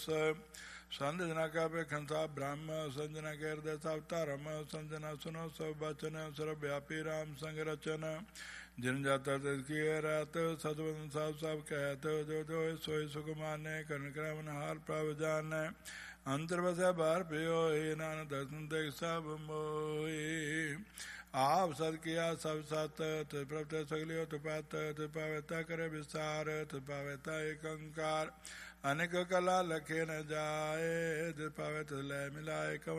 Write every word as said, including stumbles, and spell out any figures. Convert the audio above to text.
संजना का पेखंसा ब्रह्म संजना के हृदय सब धर्म संजना सुनो सब वचन सर्वव्यापी राम संग रचन जिन जाता किए रात सदवन सब सब कहते जो जो सोई सुख माने कर्ण क्रमन हार प्रभ जाने अंतर बसे बार पियो ही नान दर्शन देख सब मोही आप सत किया सब सत प्रभुते सगलियो तुपात तुपावेता करे विस्तार तुपावेता एक अंकार अनेक कला लखे न जाए तुपावे लय मिलाए कवन